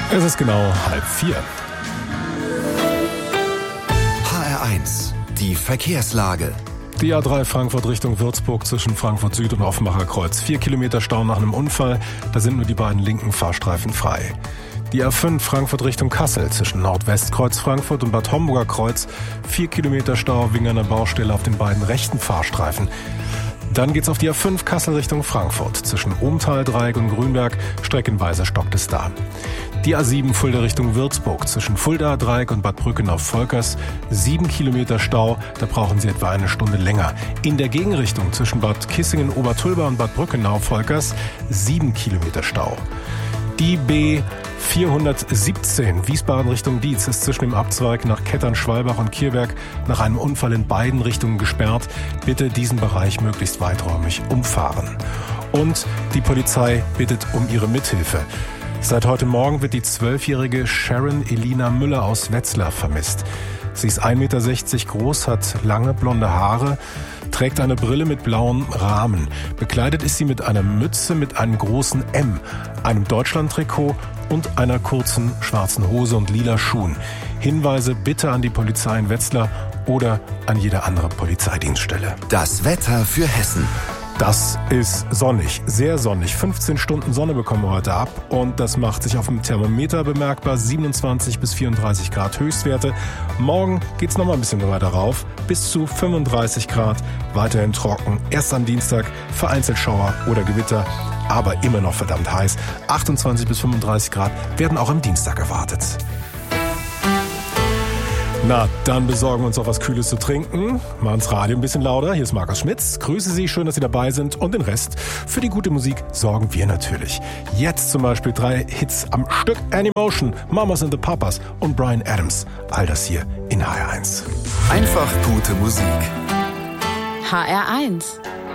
Es ist genau 3:30. HR1, die Verkehrslage. Die A3 Frankfurt Richtung Würzburg zwischen Frankfurt Süd und Offenbacher Kreuz. 4 Kilometer Stau nach einem Unfall. Da sind nur die beiden linken Fahrstreifen frei. Die A5 Frankfurt Richtung Kassel zwischen Nordwestkreuz Frankfurt und Bad Homburger Kreuz. 4 Kilometer Stau wegen einer Baustelle auf den beiden rechten Fahrstreifen. Dann geht's auf die A5 Kassel Richtung Frankfurt. Zwischen Ohmtal-Dreieck und Grünberg streckenweise stockt es da. Die A7 Fulda Richtung Würzburg. Zwischen Fulda-Dreieck und Bad Brückenau-Volkers 7 Kilometer Stau. Da brauchen Sie etwa eine Stunde länger. In der Gegenrichtung zwischen Bad Kissingen-Obertulba und Bad Brückenau-Volkers 7 Kilometer Stau. Die B417 Wiesbaden Richtung Dietz ist zwischen dem Abzweig nach Kettern-Schwalbach und Kierberg nach einem Unfall in beiden Richtungen gesperrt. Bitte diesen Bereich möglichst weiträumig umfahren. Und die Polizei bittet um ihre Mithilfe. Seit heute Morgen wird die 12-jährige Sharon Elina Müller aus Wetzlar vermisst. Sie ist 1,60 Meter groß, hat lange blonde Haare, trägt eine Brille mit blauem Rahmen. Bekleidet ist sie mit einer Mütze mit einem großen M, einem Deutschland-Trikot und einer kurzen schwarzen Hose und lila Schuhen. Hinweise bitte an die Polizei in Wetzlar oder an jede andere Polizeidienststelle. Das Wetter für Hessen. Das ist sonnig, sehr sonnig. 15 Stunden Sonne bekommen wir heute ab und das macht sich auf dem Thermometer bemerkbar. 27 bis 34 Grad Höchstwerte. Morgen geht's noch mal ein bisschen weiter rauf, bis zu 35 Grad. Weiterhin trocken. Erst am Dienstag vereinzelt Schauer oder Gewitter, aber immer noch verdammt heiß. 28 bis 35 Grad werden auch am Dienstag erwartet. Na, dann besorgen wir uns auch was Kühles zu trinken. Machen das Radio ein bisschen lauter. Hier ist Markus Schmitz. Grüße Sie, schön, dass Sie dabei sind. Und den Rest für die gute Musik sorgen wir natürlich. Jetzt zum Beispiel 3 Hits am Stück. Animotion, Mamas and the Papas und Bryan Adams. All das hier in HR1. Einfach gute Musik. HR1